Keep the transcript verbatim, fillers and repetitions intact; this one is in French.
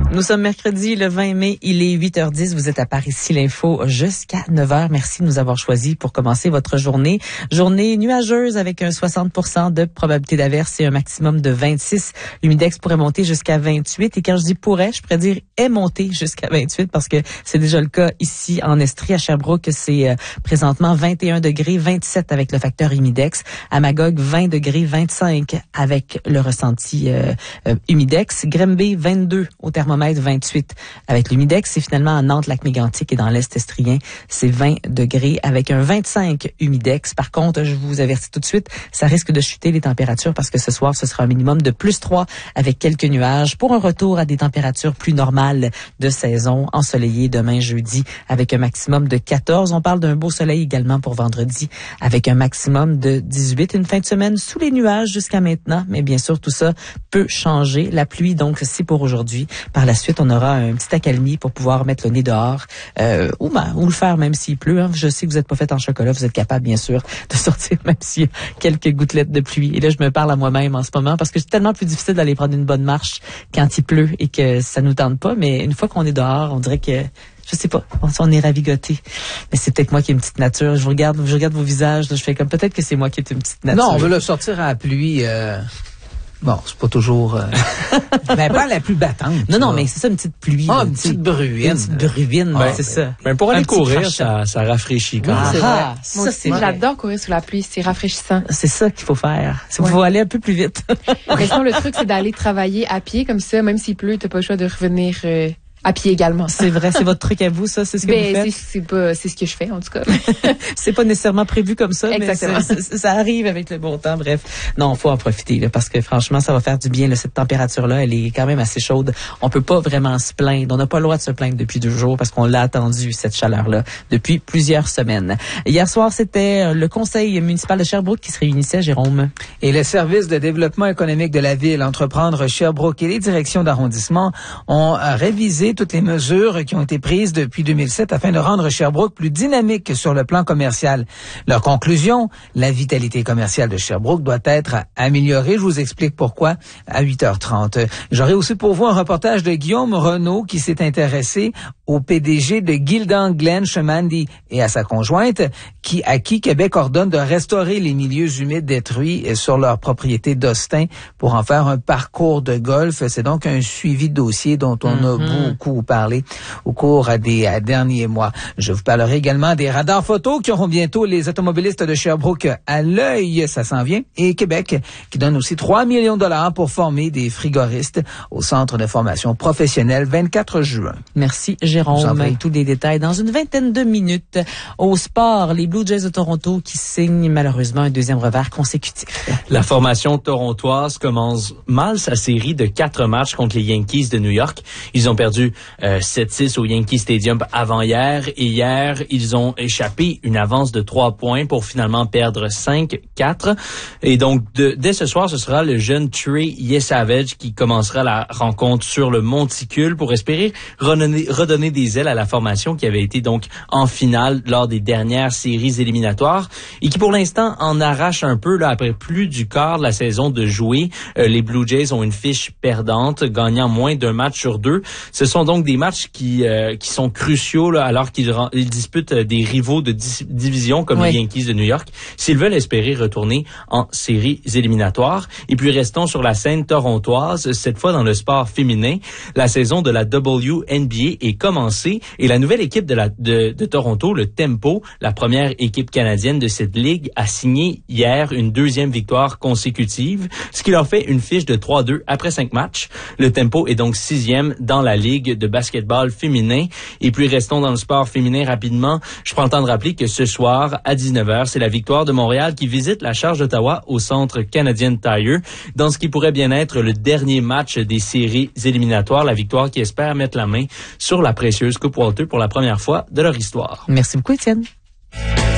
Nous sommes mercredi le vingt mai, il est huit heures dix, vous êtes à Paris ici l'info jusqu'à neuf heures. Merci de nous avoir choisis pour commencer votre journée. Journée nuageuse avec un soixante pour cent de probabilité d'averse et un maximum de vingt-six. L'humidex pourrait monter jusqu'à vingt-huit et quand je dis pourrait, je pourrais dire est monté jusqu'à vingt-huit parce que c'est déjà le cas ici en Estrie. À Sherbrooke, c'est euh, présentement vingt et un degrés, vingt-sept avec le facteur humidex. À Magog, vingt degrés, vingt-cinq avec le ressenti euh, euh, humidex. Grimby, vingt-deux au thermomètre, vingt-huit avec l'humidex. Et finalement, à Nantes, Lac-Mégantic et dans l'Est estrien, c'est vingt degrés avec un vingt-cinq humidex. Par contre, je vous avertis tout de suite, ça risque de chuter les températures parce que ce soir, ce sera un minimum de plus trois avec quelques nuages pour un retour à des températures plus normales de saison, ensoleillé demain jeudi avec un maximum de quatorze. On parle d'un beau soleil également pour vendredi avec un maximum de dix-huit. Une fin de semaine sous les nuages jusqu'à maintenant, mais bien sûr, tout ça peut changer. La pluie, donc, c'est pour aujourd'hui. Par la suite, on aura un petit accalmie pour pouvoir mettre le nez dehors euh, ou, ben, ou le faire même s'il pleut. Hein. Je sais que vous n'êtes pas fait en chocolat, vous êtes capable, bien sûr, de sortir même s'il y a quelques gouttelettes de pluie. Et là, je me parle à moi-même en ce moment parce que c'est tellement plus difficile d'aller prendre une bonne marche quand il pleut et que ça nous tente pas. Mais une fois qu'on est dehors, on dirait que je sais pas, on est ravigoté. Mais c'est peut-être moi qui ai une petite nature. Je vous regarde, je regarde vos visages, là, je fais comme peut-être que c'est moi qui ai une petite nature. Non, on veut le sortir à la pluie. Euh... Bon, c'est pas toujours... Euh... ben, pas la plus battante. Non, non, mais c'est ça, une petite pluie. Ah, là, une petite bruine. Une petite bruine, ouais, c'est ça. Ben, pour aller Un courir, ça, ça rafraîchit quand ah, même. Ah, Moi ça, aussi, c'est vrai. j'adore courir sous la pluie, c'est rafraîchissant. C'est ça qu'il faut faire. Il Ouais. faut aller un peu plus vite. Mais sinon, le truc, c'est d'aller travailler à pied, comme ça, même s'il pleut, t'as pas le choix de revenir euh, à pied également. C'est vrai, c'est votre truc à vous, ça, c'est ce que Ben, vous faites? c'est, c'est pas, c'est ce que je fais, en tout cas. C'est pas nécessairement prévu comme ça, Exactement. mais c'est, c'est, ça arrive avec le bon temps. Bref, non, faut en profiter là, parce que franchement, ça va faire du bien. Là, cette température-là, elle est quand même assez chaude. On peut pas vraiment se plaindre. On n'a pas le droit de se plaindre depuis deux jours parce qu'on l'a attendu cette chaleur-là depuis plusieurs semaines. Hier soir, c'était le conseil municipal de Sherbrooke qui se réunissait, Jérôme. Et le service de développement économique de la ville, Entreprendre Sherbrooke et les directions d'arrondissement ont révisé toutes les mesures qui ont été prises depuis deux mille sept afin de rendre Sherbrooke plus dynamique sur le plan commercial. Leur conclusion, la vitalité commerciale de Sherbrooke doit être améliorée. Je vous explique pourquoi à huit heures trente. J'aurai aussi pour vous un reportage de Guillaume Renaud qui s'est intéressé au P D G de Gildan Glen Chemandi et à sa conjointe qui, à qui Québec ordonne de restaurer les milieux humides détruits sur leur propriété d'Austin pour en faire un parcours de golf. C'est donc un suivi de dossier dont on mm-hmm. a beaucoup parlé au cours des euh, derniers mois. Je vous parlerai également des radars photos qui auront bientôt les automobilistes de Sherbrooke à l'œil, ça s'en vient, et Québec qui donne aussi trois millions de dollars pour former des frigoristes au Centre de formation professionnelle vingt-quatre juin. Merci Jérôme. Tous les détails dans une vingtaine de minutes. Au sport, les Blue Jays de Toronto qui signent malheureusement un deuxième revers consécutif. La formation torontoise commence mal sa série de quatre matchs contre les Yankees de New York. Ils ont perdu euh, sept six au Yankee Stadium avant-hier et hier, ils ont échappé une avance de trois points pour finalement perdre cinq quatre. Et donc, de, dès ce soir, ce sera le jeune Trey Yesavage qui commencera la rencontre sur le monticule pour espérer redonner, redonner des ailes à la formation qui avait été donc en finale lors des dernières séries éliminatoires et qui pour l'instant en arrache un peu là après plus du quart de la saison de jouer. Euh, les Blue Jays ont une fiche perdante, gagnant moins d'un match sur deux. Ce sont donc des matchs qui euh, qui sont cruciaux là, alors qu'ils ils disputent des rivaux de di- division comme oui. les Yankees de New York s'ils veulent espérer retourner en séries éliminatoires. Et puis restons sur la scène torontoise, cette fois dans le sport féminin. La saison de la W N B A est commencée et la nouvelle équipe de, la, de, de Toronto, le Tempo, la première équipe canadienne de cette ligue, a signé hier une deuxième victoire consécutive, ce qui leur fait une fiche de trois deux après cinq matchs. Le Tempo est donc sixième dans la ligue de basketball féminin. Et puis restons dans le sport féminin rapidement. Je prends le temps de rappeler que ce soir, à dix-neuf heures, c'est la Victoire de Montréal qui visite la Charge d'Ottawa au centre Canadian Tire. Dans ce qui pourrait bien être le dernier match des séries éliminatoires, la Victoire qui espère mettre la main sur la précieuse Coupe Walter pour la première fois de leur histoire. Merci beaucoup, Étienne.